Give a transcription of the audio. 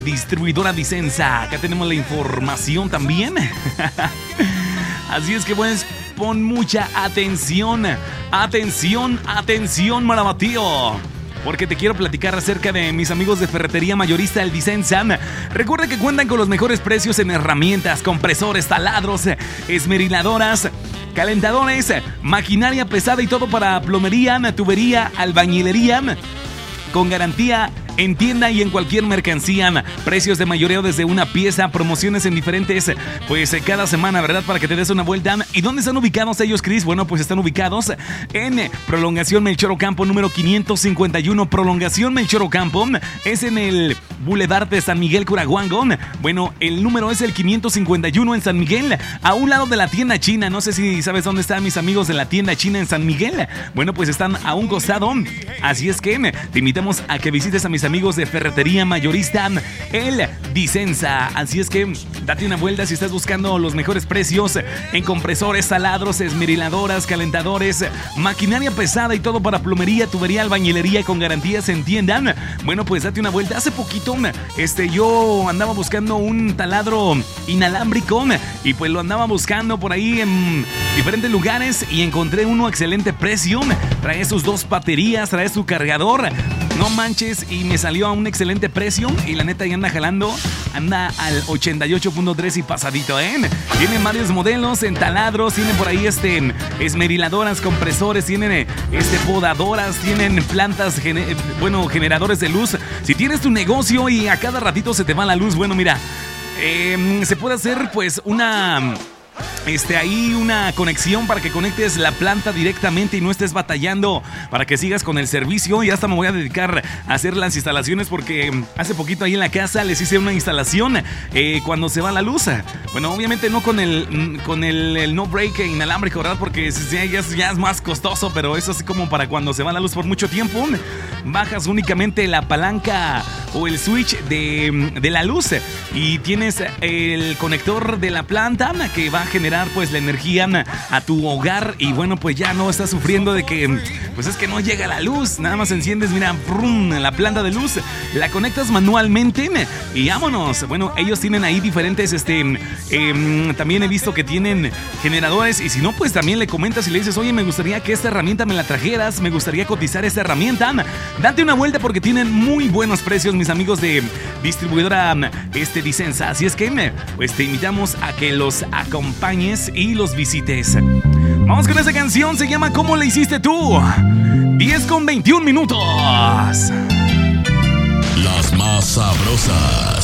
Distribuidora Dicensa. Acá tenemos la información también. Así es que pues pon mucha atención. Atención, Marabatío, porque te quiero platicar acerca de mis amigos de Ferretería Mayorista El Dicensa. Recuerda que cuentan con los mejores precios en herramientas, compresores, taladros, esmeriladoras, calentadores, maquinaria pesada y todo para plomería, tubería, albañilería, con garantía en tienda y en cualquier mercancía. Precios de mayoreo desde una pieza, promociones en diferentes, pues cada semana, ¿verdad? Para que te des una vuelta. ¿Y dónde están ubicados ellos, Chris? Bueno, pues están ubicados en Prolongación Melchor Ocampo, número 551. Prolongación Melchor Ocampo es en el Boulevard de San Miguel Curahuango. Bueno, el número es el 551 en San Miguel, a un lado de la tienda china. No sé si sabes dónde están mis amigos de la tienda china en San Miguel. Bueno, pues están a un costado. Así es que te invitamos a que visites a mis amigos de Ferretería Mayorista El Dicensa. Así es que date una vuelta si estás buscando los mejores precios en compresores, taladros, esmeriladoras, calentadores, maquinaria pesada y todo para plomería, tubería, albañilería con garantías en tienda. Bueno, pues date una vuelta. Hace poquito yo andaba buscando un taladro inalámbrico y pues lo andaba buscando por ahí en diferentes lugares y encontré uno a excelente precio. Trae sus 2 baterías, trae su cargador. No manches, y me salió a un excelente precio. Y la neta ya anda jalando. Anda al 88.3 y pasadito, Tiene varios modelos en taladros. Tienen por ahí esmeriladoras, compresores. Tienen podadoras. Tienen plantas, generadores de luz. Si tienes tu negocio y a cada ratito se te va la luz, bueno, mira, se puede hacer pues una conexión para que conectes la planta directamente y no estés batallando para que sigas con el servicio. Y hasta me voy a dedicar a hacer las instalaciones porque hace poquito ahí en la casa les hice una instalación cuando se va la luz. Bueno, obviamente no con el no break inalámbrico, ¿verdad? Porque ya es más costoso, pero eso así como para cuando se va la luz por mucho tiempo. Bajas únicamente la palanca o el switch de la luz y tienes el conector de la planta que va a generar pues la energía a tu hogar y bueno, pues ya no estás sufriendo de que pues es que no llega la luz. Nada más enciendes, mira, brum, la planta de luz, la conectas manualmente y vámonos. Bueno, ellos tienen ahí diferentes también he visto que tienen generadores y si no, pues también le comentas y le dices, oye, me gustaría que esta herramienta me la trajeras, me gustaría cotizar esta herramienta. Date una vuelta porque tienen muy buenos precios mis amigos de Distribuidora Dicensa. Así es que pues te invitamos a que los acompañes y los visites. Vamos con esa canción, se llama ¿Cómo le hiciste tú? 10:21 minutos. Las más sabrosas.